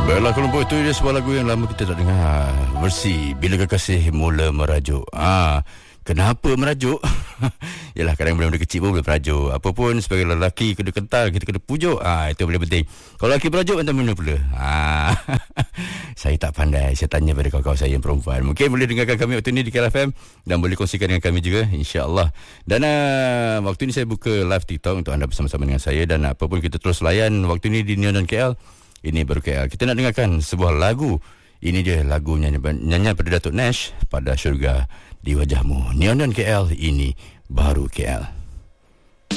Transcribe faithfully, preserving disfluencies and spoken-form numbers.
Baiklah, kalau itu dia sebuah lagu yang lama kita tak dengar. Versi Bila Kekasih Mula Merajuk. Ah, kenapa merajuk? Yalah, kadang benda-benda kecil pun boleh merajuk. Apapun sebagai lelaki kena kental, kita kena pujuk. Ah, itu boleh penting. Kalau lelaki merajuk, entah mana pula. Ah, saya tak pandai. Saya tanya pada kawan-kawan saya yang perempuan. Mungkin boleh dengarkan kami waktu ini di K L F M dan boleh kongsikan dengan kami juga, insya-Allah. Dan uh, waktu ini saya buka live TikTok untuk anda bersama-sama dengan saya, dan apapun kita terus layan waktu ini di Neon dan K L. Ini baru K L. Kita nak dengarkan sebuah lagu. Ini dia lagu nyanyian, nyanyian pada Datuk Nash, Pada Syurga di Wajahmu. Neon dan K L, ini baru K L.